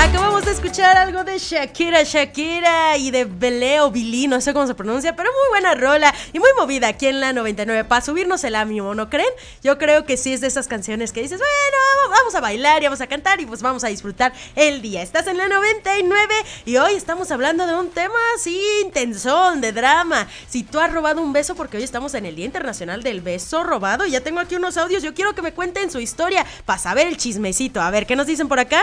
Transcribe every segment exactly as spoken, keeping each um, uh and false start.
Acabamos de escuchar algo de Shakira, Shakira y de Belé o Billy, no sé cómo se pronuncia, pero muy buena rola y muy movida aquí en la noventa y nueve para subirnos el ánimo, ¿no creen? Yo creo que sí es de esas canciones que dices, bueno, vamos a bailar y vamos a cantar y pues vamos a disfrutar el día. Estás en la noventa y nueve y hoy estamos hablando de un tema así intensón, de drama. Si tú has robado un beso, porque hoy estamos en el Día Internacional del Beso Robado y ya tengo aquí unos audios, yo quiero que me cuenten su historia para saber el chismecito. A ver, ¿qué nos dicen por acá?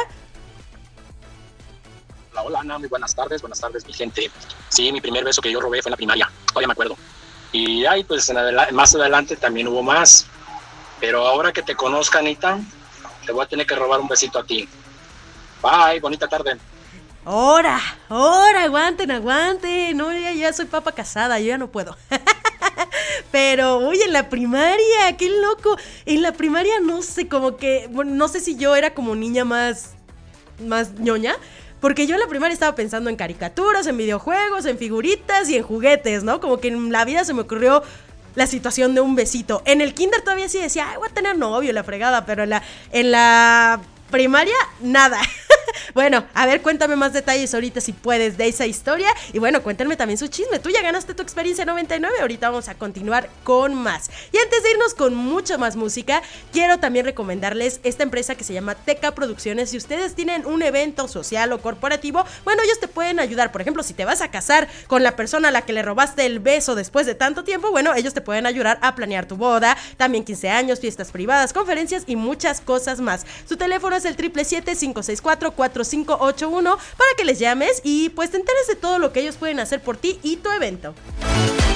Hola, hola Ana, muy buenas tardes, buenas tardes mi gente. Sí, mi primer beso que yo robé fue en la primaria, todavía me acuerdo. Y ahí pues en adela- más adelante también hubo más. Pero ahora que te conozca, Anita, te voy a tener que robar un besito a ti. Bye, bonita tarde. ¡Hora! ¡Hora! Aguanten, aguanten. No, ya, ya soy papa casada, yo ya no puedo. Pero, oye, en la primaria, qué loco. En la primaria no sé, como que, bueno, no sé si yo era como niña más, más ñoña. Porque yo en la primaria estaba pensando en caricaturas, en videojuegos, en figuritas y en juguetes, ¿no? Como que en la vida se me ocurrió la situación de un besito. En el kinder todavía sí decía, ay, voy a tener novio, la fregada, pero en la, en la primaria, nada. Bueno, a ver, cuéntame más detalles ahorita si puedes de esa historia. Y bueno, cuéntame también su chisme. Tú ya ganaste tu experiencia noventa y nueve. Ahorita vamos a continuar con más. Y antes de irnos con mucha más música, quiero también recomendarles esta empresa que se llama Teca Producciones. Si ustedes tienen un evento social o corporativo, bueno, ellos te pueden ayudar. Por ejemplo, si te vas a casar con la persona a la que le robaste el beso después de tanto tiempo, bueno, ellos te pueden ayudar a planear tu boda, también quince años, fiestas privadas, conferencias y muchas cosas más. Su teléfono es el siete siete siete, cinco seis cuatro, cuatro cinco ocho uno para que les llames y pues te enteres de todo lo que ellos pueden hacer por ti y tu evento.